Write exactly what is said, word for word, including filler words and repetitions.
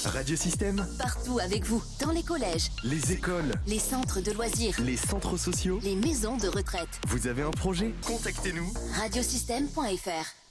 Radiosystème, Partout avec vous, dans les collèges, les écoles, les centres de loisirs, les centres sociaux. les maisons de retraite. Vous avez un projet ? Contactez-nous. Radiosystème point F R